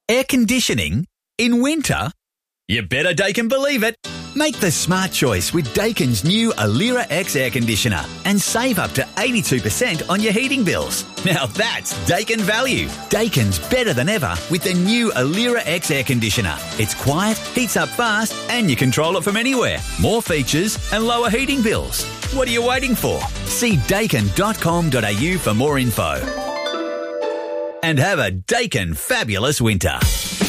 Air conditioning? In winter? You better Daikin believe it. Make the smart choice with Daikin's new Alira X air conditioner and save up to 82% on your heating bills. Now that's Daikin value. Daikin's better than ever with the new Alira X air conditioner. It's quiet, heats up fast, and you control it from anywhere. More features and lower heating bills. What are you waiting for? See daikin.com.au for more info. And have a Daikin fabulous winter.